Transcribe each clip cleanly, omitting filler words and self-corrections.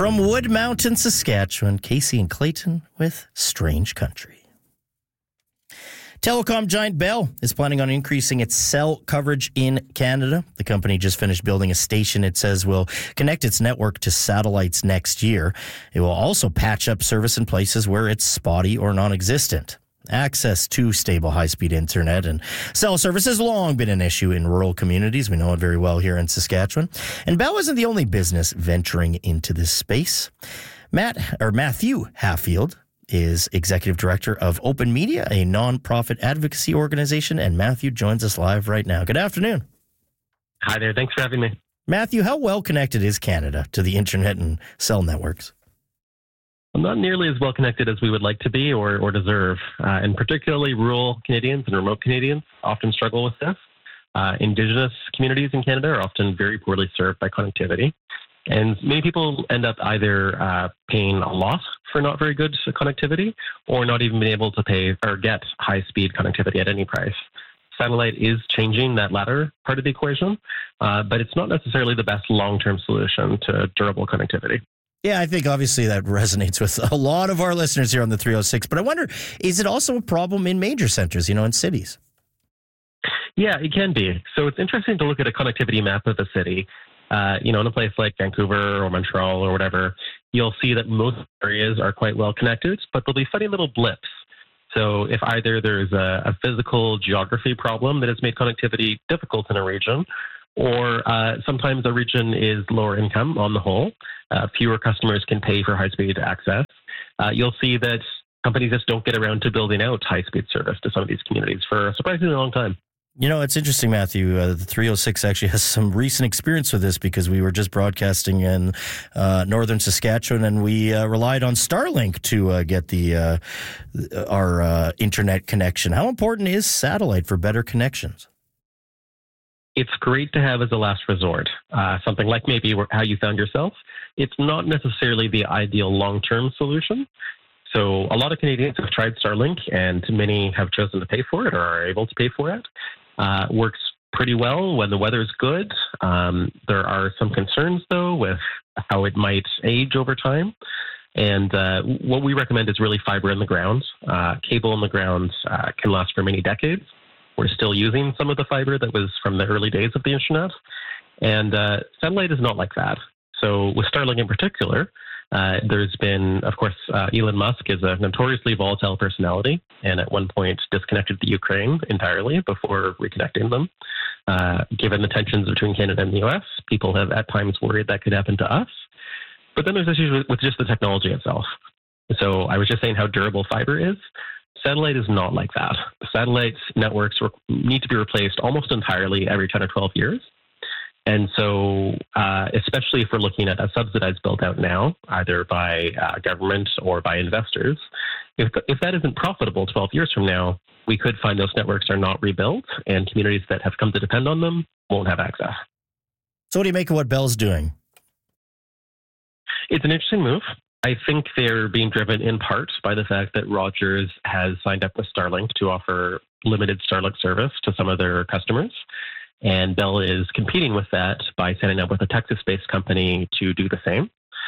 From Wood Mountain, Saskatchewan, Casey and Clayton with Strange Country. Telecom giant Bell is planning on increasing its cell coverage in Canada. The company just finished building a station it says will connect its network to satellites next year. It will also patch up service in places where it's spotty or non-existent. Access to stable high-speed internet and cell service has long been an issue in rural communities. We know it very well here in Saskatchewan. And Bell isn't the only business venturing into this space. Matthew Hatfield is Executive Director of Open Media, a nonprofit advocacy organization, and Matthew joins us live right now. Good afternoon. Hi there. Thanks for having me. Matthew, how well connected is Canada to the internet and cell networks? I'm not nearly as well connected as we would like to be or deserve, and particularly rural Canadians and remote Canadians often struggle with this. Indigenous communities in Canada are often very poorly served by connectivity. And many people end up either paying a lot for not very good connectivity or not even being able to pay or get high-speed connectivity at any price. Satellite is changing that latter part of the equation, but it's not necessarily the best long-term solution to durable connectivity. Yeah, I think obviously that resonates with a lot of our listeners here on the 306. But I wonder, is it also a problem in major centers, in cities? Yeah, it can be. So it's interesting to look at a connectivity map of a city. In a place like Vancouver or Montreal or whatever, you'll see that most areas are quite well connected, but there'll be funny little blips. So if either there's a physical geography problem that has made connectivity difficult in a region, or sometimes a region is lower income on the whole, fewer customers can pay for high-speed access, you'll see that companies just don't get around to building out high-speed service to some of these communities for a surprisingly long time. It's interesting, Matthew. The 306 actually has some recent experience with this because we were just broadcasting in northern Saskatchewan, and we relied on Starlink to get our internet connection. How important is satellite for better connections? It's great to have as a last resort, something like maybe how you found yourself. It's not necessarily the ideal long-term solution. So a lot of Canadians have tried Starlink, and many have chosen to pay for it or are able to pay for it. Works pretty well when the weather's good. There are some concerns, though, with how it might age over time. And what we recommend is really fiber in the ground. Cable in the ground can last for many decades. We're still using some of the fiber that was from the early days of the internet. And satellite is not like that. So with Starlink in particular, there's been, of course, Elon Musk is a notoriously volatile personality, and at one point disconnected the Ukraine entirely before reconnecting them. Given the tensions between Canada and the U.S., people have at times worried that could happen to us. But then there's issues with just the technology itself. So I was just saying how durable fiber is. Satellite is not like that. Satellite networks need to be replaced almost entirely every 10 or 12 years. And so, especially if we're looking at a subsidized build-out now, either by government or by investors, if that isn't profitable 12 years from now, we could find those networks are not rebuilt, and communities that have come to depend on them won't have access. So what do you make of what Bell's doing? It's an interesting move. I think they're being driven in part by the fact that Rogers has signed up with Starlink to offer limited Starlink service to some of their customers. And Bell is competing with that by signing up with a Texas-based company to do the same.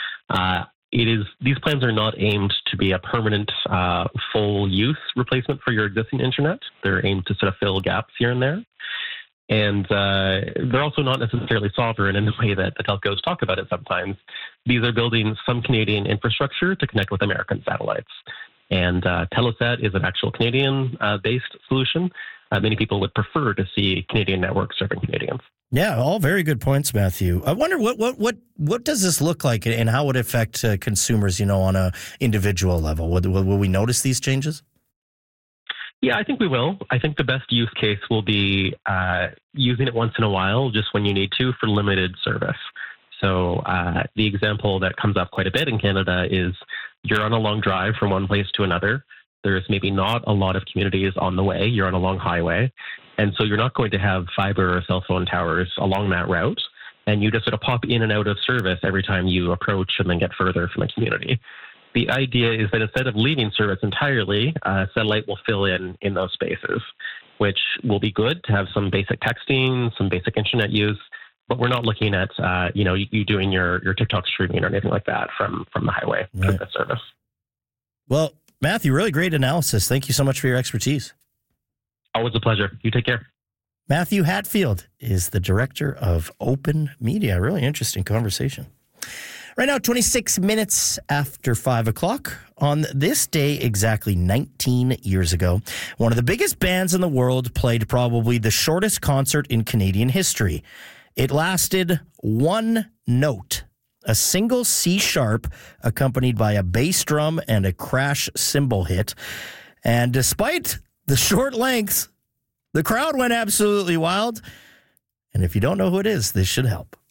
These plans are not aimed to be a permanent full-use replacement for your existing internet. They're aimed to sort of fill gaps here and there. And they're also not necessarily sovereign in the way that the telcos talk about it sometimes. These are building some Canadian infrastructure to connect with American satellites. And Telesat is an actual Canadian-based solution. Many people would prefer to see Canadian networks serving Canadians. Yeah, all very good points, Matthew. I wonder what does this look like, and how would it affect consumers, on a individual level? Will we notice these changes? Yeah, I think we will. I think the best use case will be using it once in a while, just when you need to, for limited service. So the example that comes up quite a bit in Canada is you're on a long drive from one place to another. There's maybe not a lot of communities on the way. You're on a long highway. And so you're not going to have fiber or cell phone towers along that route. And you just sort of pop in and out of service every time you approach and then get further from a community. The idea is that instead of leaving service entirely, satellite will fill in those spaces, which will be good to have some basic texting, some basic internet use, but we're not looking at, you doing your TikTok streaming or anything like that from the highway for the service. Well, Matthew, really great analysis. Thank you so much for your expertise. Always a pleasure. You take care. Matthew Hatfield is the director of Open Media. Really interesting conversation. Right now, 26 minutes after 5 o'clock. On this day, exactly 19 years ago, one of the biggest bands in the world played probably the shortest concert in Canadian history. It lasted one note, a single C sharp accompanied by a bass drum and a crash cymbal hit. And despite the short length, the crowd went absolutely wild. And if you don't know who it is, this should help.